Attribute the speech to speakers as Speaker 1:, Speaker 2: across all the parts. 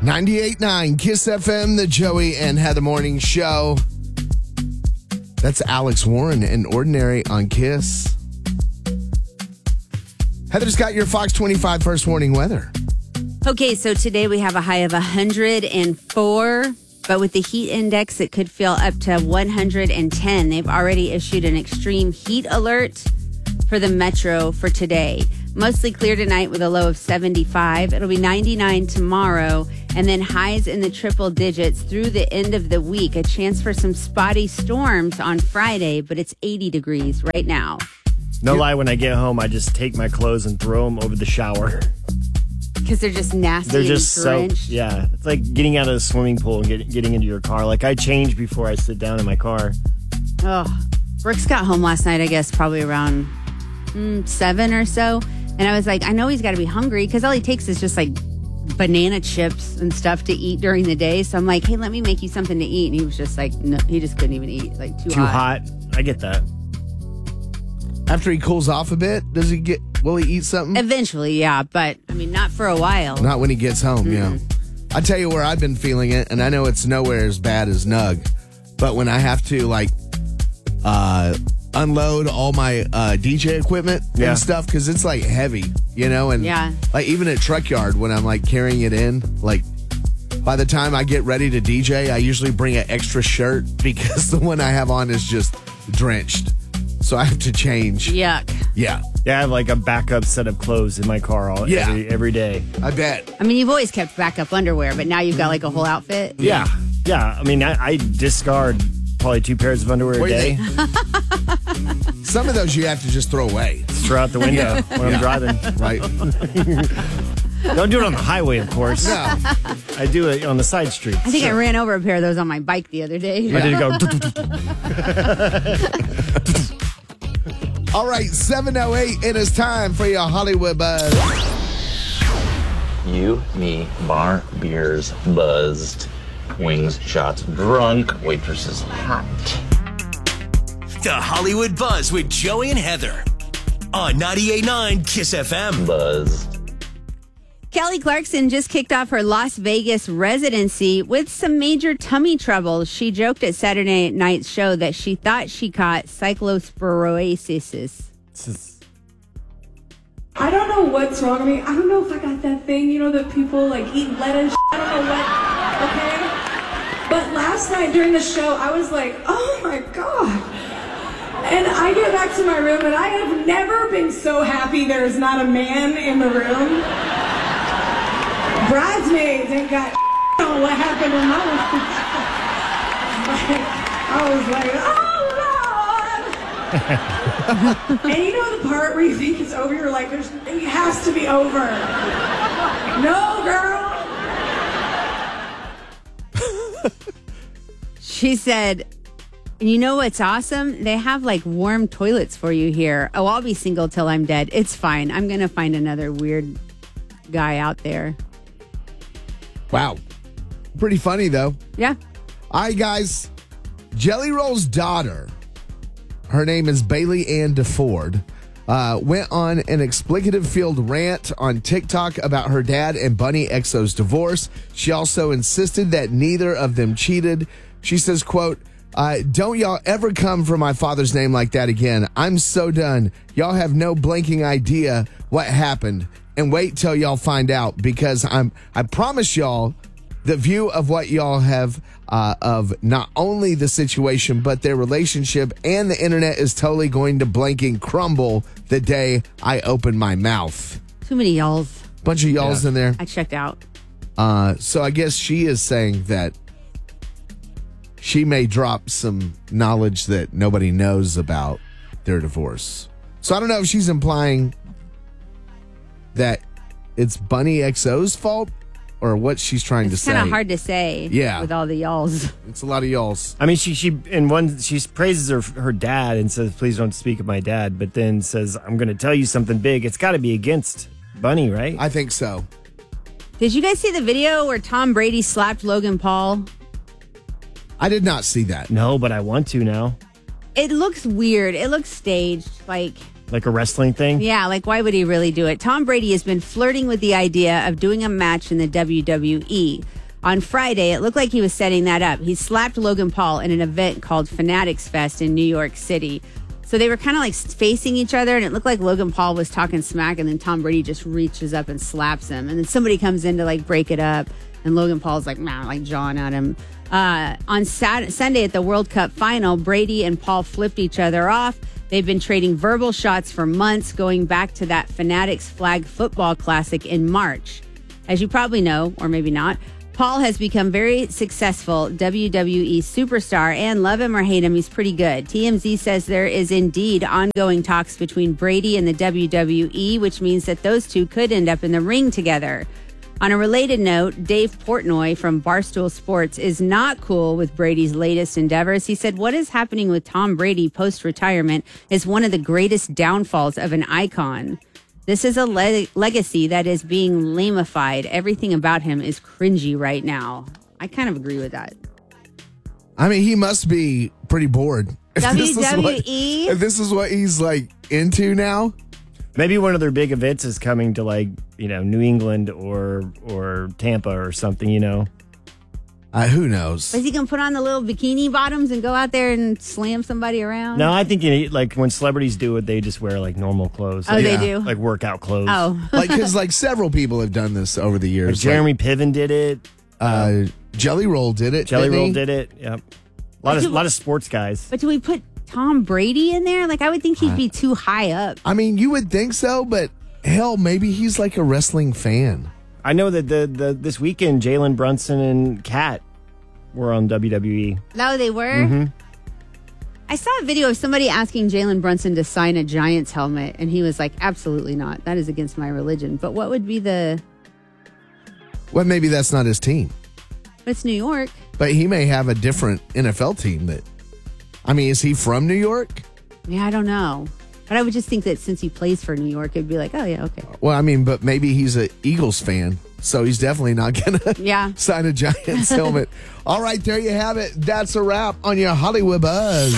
Speaker 1: 98.9 Kiss FM, the Joey and Heather Morning Show. That's Alex Warren and Ordinary on Kiss. Heather's got your Fox 25 first warning weather.
Speaker 2: Okay, so today we have a high of 104, but with the heat index, it could feel up to 110. They've already issued an extreme heat alert for the metro for today. Mostly clear tonight with a low of 75. It'll be 99 tomorrow, and then highs in the triple digits through the end of the week. A chance for some spotty storms on Friday, but it's 80 degrees right now.
Speaker 3: No lie, when I get home, I just take my clothes and throw them over the shower.
Speaker 2: Because they're just nasty.
Speaker 3: They're just
Speaker 2: and drenched.
Speaker 3: so, yeah. It's like getting out of the swimming pool and getting into your car. Like, I change before I sit down in my car.
Speaker 2: Oh, Brooks got home last night, I guess, probably around 7 or so. And I was like, I know he's got to be hungry because all he takes is just like banana chips and stuff to eat during the day. So I'm like, hey, let me make you something to eat. And he was just like, no, he just couldn't even eat. Like, too hot.
Speaker 3: I get that.
Speaker 1: After he cools off a bit, will he eat something?
Speaker 2: Eventually, yeah. But, I mean, not for a while.
Speaker 1: Not when he gets home, yeah. I tell you where I've been feeling it, and I know it's nowhere as bad as Nug, but when I have to, like, unload all my DJ equipment and stuff, because it's, like, heavy, you know? And, like, even at Truck Yard, when I'm, like, carrying it in, like, by the time I get ready to DJ, I usually bring an extra shirt because the one I have on is just drenched. So I have to change.
Speaker 2: Yuck.
Speaker 1: Yeah.
Speaker 3: Yeah, I have like a backup set of clothes in my car every day.
Speaker 1: I bet.
Speaker 2: I mean, you've always kept backup underwear, but now you've got like a whole outfit.
Speaker 3: Yeah. Yeah. I mean, I discard probably 2 pairs of underwear a day.
Speaker 1: Some of those you have to just throw away.
Speaker 3: Throw out the window when I'm driving.
Speaker 1: Right.
Speaker 3: Don't do it on the highway, of course.
Speaker 1: No.
Speaker 3: I do it on the side streets.
Speaker 2: I think I ran over a pair of those on my bike the other day.
Speaker 3: I did go.
Speaker 1: All right, 7:08, it is time for your Hollywood Buzz.
Speaker 4: You, me, bar, beers, buzzed, wings, shots, drunk, waitresses, hot.
Speaker 5: The Hollywood Buzz with Joey and Heather on 98.9 Kiss FM.
Speaker 4: Buzzed.
Speaker 2: Kelly Clarkson just kicked off her Las Vegas residency with some major tummy trouble. She joked at Saturday night's show that she thought she caught cyclosporosis.
Speaker 6: I don't know what's wrong with me. I don't know if I got that thing, you know, that people like eat lettuce. I don't know what, okay? But last night during the show, I was like, oh my God. And I get back to my room and I have never been so happy there is not a man in the room. Bridesmaids ain't got on what happened when I was like, oh Lord. And you know the part where you think it's over, you're like, it has to be over. No, girl.
Speaker 2: She said, you know what's awesome? They have like warm toilets for you here. Oh, I'll be single till I'm dead. It's fine. I'm going to find another weird guy out there.
Speaker 1: Wow. Pretty funny, though.
Speaker 2: Yeah.
Speaker 1: All right, guys. Jelly Roll's daughter, her name is Bailey Ann DeFord, went on an explicative-filled rant on TikTok about her dad and Bunny XO's divorce. She also insisted that neither of them cheated. She says, quote, don't y'all ever come for my father's name like that again. I'm so done. Y'all have no blinking idea what happened. And wait till y'all find out, because I promise y'all the view of what y'all have of not only the situation, but their relationship and the internet is totally going to blanking crumble the day I open my mouth.
Speaker 2: Too many y'alls.
Speaker 1: Bunch of y'alls in there.
Speaker 2: I checked out.
Speaker 1: So I guess she is saying that she may drop some knowledge that nobody knows about their divorce. So I don't know if she's implying that it's Bunny XO's fault or what she's trying to say.
Speaker 2: It's kind of hard to say.
Speaker 1: Yeah.
Speaker 2: With all the y'alls.
Speaker 1: It's a lot of y'alls.
Speaker 3: I mean, she praises her dad and says, please don't speak of my dad, but then says, I'm going to tell you something big. It's got to be against Bunny, right?
Speaker 1: I think so.
Speaker 2: Did you guys see the video where Tom Brady slapped Logan Paul?
Speaker 1: I did not see that.
Speaker 3: No, but I want to now.
Speaker 2: It looks weird. It looks staged. Like,
Speaker 3: Like a wrestling thing?
Speaker 2: Yeah, like why would he really do it? Tom Brady has been flirting with the idea of doing a match in the WWE. On Friday, it looked like he was setting that up. He slapped Logan Paul in an event called Fanatics Fest in New York City. So they were kind of like facing each other, and it looked like Logan Paul was talking smack, and then Tom Brady just reaches up and slaps him. And then somebody comes in to like break it up, and Logan Paul's like jawing at him. On Sunday at the World Cup final, Brady and Paul flipped each other off. They've been trading verbal shots for months, going back to that Fanatics Flag Football Classic in March. As you probably know, or maybe not, Paul has become very successful WWE superstar, and love him or hate him, he's pretty good. TMZ says there is indeed ongoing talks between Brady and the WWE, which means that those two could end up in the ring together. On a related note, Dave Portnoy from Barstool Sports is not cool with Brady's latest endeavors. He said, what is happening with Tom Brady post-retirement is one of the greatest downfalls of an icon. This is a legacy that is being lamified. Everything about him is cringy right now. I kind of agree with that.
Speaker 1: I mean, he must be pretty bored.
Speaker 2: WWE?
Speaker 1: If this is what he's like into now.
Speaker 3: Maybe one of their big events is coming to New England or Tampa or something,
Speaker 1: Who knows?
Speaker 2: Is he going to put on the little bikini bottoms and go out there and slam somebody around?
Speaker 3: No, I think when celebrities do it, they just wear like normal clothes.
Speaker 2: Oh, they do?
Speaker 3: Like workout clothes.
Speaker 2: Oh.
Speaker 1: Because several people have done this over the years.
Speaker 3: Like Jeremy Piven did it.
Speaker 1: Jelly Roll did it.
Speaker 3: Jelly Roll did it. Yep. A lot of sports guys.
Speaker 2: But do we put Tom Brady in there? I would think he'd be too high up.
Speaker 1: I mean, you would think so, but hell, maybe he's like a wrestling fan.
Speaker 3: I know that this weekend, Jalen Brunson and Kat were on WWE.
Speaker 2: No, they were?
Speaker 3: Mm-hmm.
Speaker 2: I saw a video of somebody asking Jalen Brunson to sign a Giants helmet, and he was like, absolutely not. That is against my religion. But what would be
Speaker 1: Well, maybe that's not his team.
Speaker 2: It's New York.
Speaker 1: But he may have a different NFL team is he from New York?
Speaker 2: Yeah, I don't know. But I would just think that since he plays for New York, it'd be like, oh, yeah, okay.
Speaker 1: Well, but maybe he's an Eagles fan, so he's definitely not going to sign a Giants helmet. All right, there you have it. That's a wrap on your Hollywood Buzz.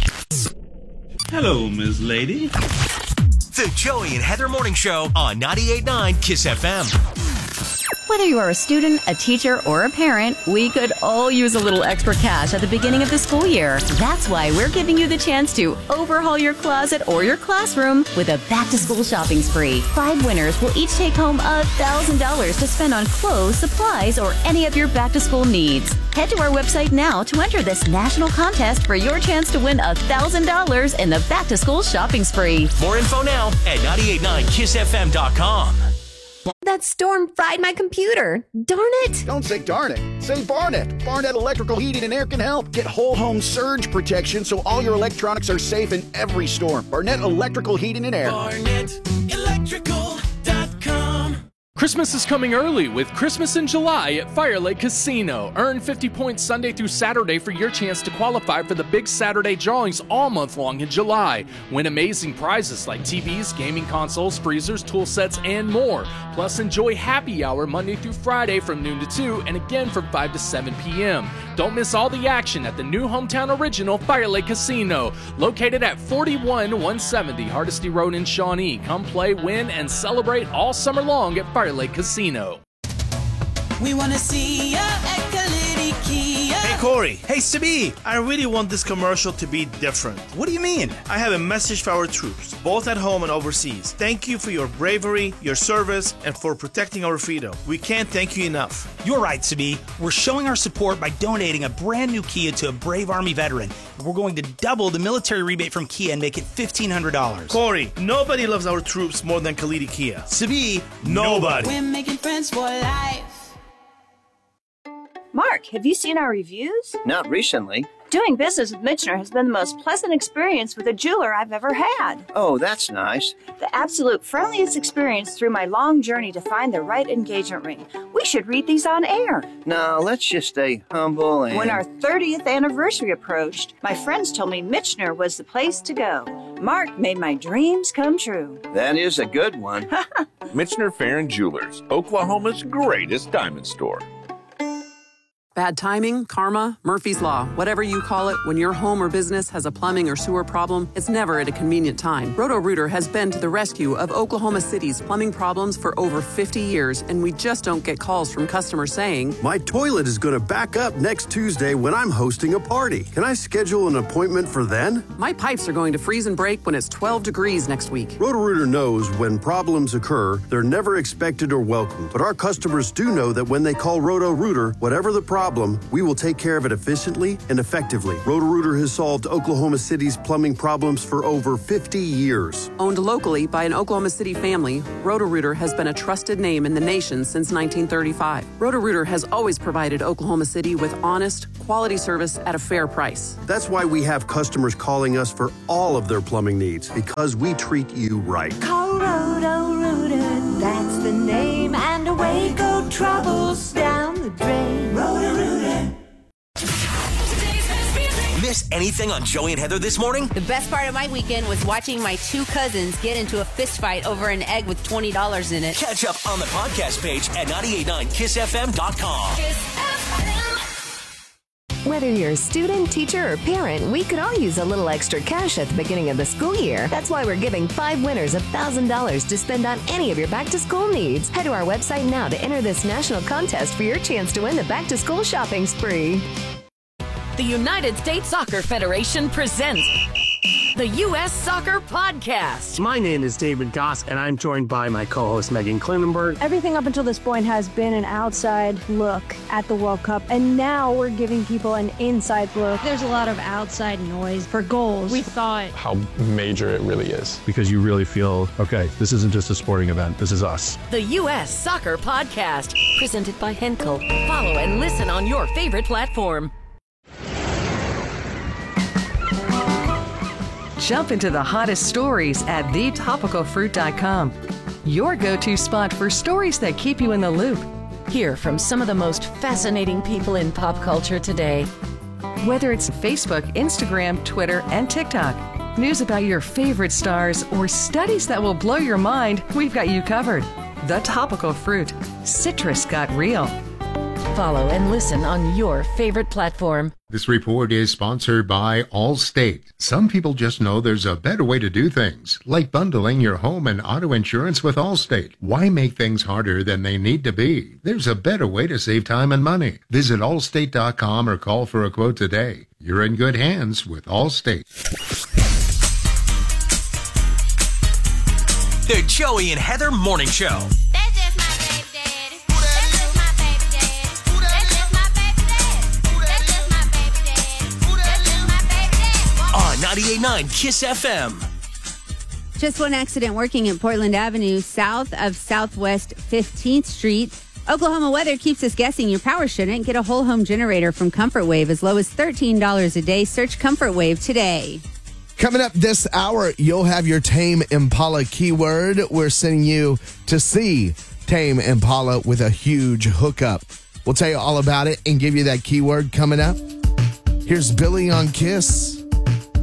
Speaker 7: Hello, Ms. Lady.
Speaker 5: The Joey and Heather Morning Show on 98.9 KISS FM.
Speaker 8: Whether you are a student, a teacher, or a parent, we could all use a little extra cash at the beginning of the school year. That's why we're giving you the chance to overhaul your closet or your classroom with a back-to-school shopping spree. 5 winners will each take home $1,000 to spend on clothes, supplies, or any of your back-to-school needs. Head to our website now to enter this national contest for your chance to win $1,000 in the back-to-school shopping spree.
Speaker 5: More info now at 989kissfm.com.
Speaker 9: That storm fried my computer. Darn it.
Speaker 10: Don't say darn it. Say Barnett. Barnett Electrical Heating and Air can help. Get whole home surge protection so all your electronics are safe in every storm. Barnett Electrical Heating and Air.
Speaker 11: BarnettElectrical.com. Christmas is coming early with Christmas in July at Fire Lake Casino. Earn 50 points Sunday through Saturday for your chance to qualify for the big Saturday drawings all month long in July. Win amazing prizes like TVs, gaming consoles, freezers, tool sets, and more. Plus, enjoy happy hour Monday through Friday from noon to 2 and again from 5 to 7 p.m. Don't miss all the action at the new hometown original Fire Lake Casino, located at 41170 Hardesty Road in Shawnee. Come play, win, and celebrate all summer long at Fire Lake Casino.
Speaker 12: We want to see ya at Kalidi Kia.
Speaker 13: Hey Corey. Hey Sabi. I really want this commercial to be different. What do you mean? I have a message for our troops, both at home and overseas. Thank you for your bravery, your service, and for protecting our freedom. We can't thank you enough.
Speaker 14: You're right, Sabi. We're showing our support by donating a brand new Kia to a brave Army veteran. We're going to double the military rebate from Kia and make it $1,500.
Speaker 13: Corey, nobody loves our troops more than Kalidi Kia.
Speaker 14: Sabi,
Speaker 13: nobody.
Speaker 12: We're making friends for life.
Speaker 15: Mark, have you seen our reviews?
Speaker 16: Not recently.
Speaker 15: Doing business with Michener has been the most pleasant experience with a jeweler I've ever had.
Speaker 16: Oh, that's nice.
Speaker 15: The absolute friendliest experience through my long journey to find the right engagement ring. We should read these on air.
Speaker 16: No, let's just stay humble and...
Speaker 15: When our 30th anniversary approached, my friends told me Michener was the place to go. Mark made my dreams come true.
Speaker 16: That is a good one.
Speaker 17: Michener Fair and Jewelers, Oklahoma's greatest diamond store.
Speaker 7: Bad timing, karma, Murphy's Law, whatever you call it, when your home or business has a plumbing or sewer problem, it's never at a convenient time. Roto-Rooter has been to the rescue of Oklahoma City's plumbing problems for over 50 years, and we just don't get calls from customers saying,
Speaker 17: "My toilet is going to back up next Tuesday when I'm hosting a party. Can I schedule an appointment for then?"
Speaker 7: "My pipes are going to freeze and break when it's 12 degrees next week."
Speaker 17: Roto-Rooter knows when problems occur, they're never expected or welcomed. But our customers do know that when they call Roto-Rooter, whatever the problem, we will take care of it efficiently and effectively. Roto-Rooter has solved Oklahoma City's plumbing problems for over 50 years.
Speaker 7: Owned locally by an Oklahoma City family, Roto-Rooter has been a trusted name in the nation since 1935. Roto-Rooter has always provided Oklahoma City with honest, quality service at a fair price.
Speaker 17: That's why we have customers calling us for all of their plumbing needs, because we treat you right.
Speaker 18: Call Roto-Rooter, that's the name, and away go troubles down the drain. Roto-Rooter.
Speaker 5: Miss anything on Joey and Heather this morning?
Speaker 2: The best part of my weekend was watching my two cousins get into a fist fight over an egg with $20 in it.
Speaker 5: Catch up on the podcast page at 989kissfm.com.
Speaker 9: Whether you're a student, teacher, or parent, we could all use a little extra cash at the beginning of the school year. That's why we're giving 5 winners $1,000 to spend on any of your back-to-school needs. Head to our website now to enter this national contest for your chance to win the back-to-school shopping spree.
Speaker 19: The United States Soccer Federation presents the U.S. Soccer Podcast.
Speaker 20: My name is David Goss, and I'm joined by my co-host Megan Klinenberg.
Speaker 21: Everything up until this point has been an outside look at the World Cup, and now we're giving people an inside look.
Speaker 22: There's a lot of outside noise for goals. We thought
Speaker 23: how major it really is. Because you really feel, okay, this isn't just a sporting event, this is us.
Speaker 19: The U.S. Soccer Podcast, presented by Henkel. Follow and listen on your favorite platform.
Speaker 24: Jump into the hottest stories at thetopicalfruit.com. Your go-to spot for stories that keep you in the loop.
Speaker 19: Hear from some of the most fascinating people in pop culture today.
Speaker 24: Whether it's Facebook, Instagram, Twitter, and TikTok, news about your favorite stars, or studies that will blow your mind, we've got you covered. The Topical Fruit. Citrus got real.
Speaker 19: Follow and listen on your favorite platform.
Speaker 25: This report is sponsored by Allstate. Some people just know there's a better way to do things, like bundling your home and auto insurance with Allstate. Why make things harder than they need to be? There's a better way to save time and money. Visit allstate.com or call for a quote today. You're in good hands with Allstate.
Speaker 5: The Joey and Heather Morning Show. On 98.9 KISS FM.
Speaker 2: Just one accident working at Portland Avenue, south of Southwest 15th Street. Oklahoma weather keeps us guessing your power shouldn't. Get a whole home generator from Comfort Wave as low as $13 a day. Search Comfort Wave today.
Speaker 1: Coming up this hour, you'll have your Tame Impala keyword. We're sending you to see Tame Impala with a huge hookup. We'll tell you all about it and give you that keyword coming up. Here's Billy on KISS.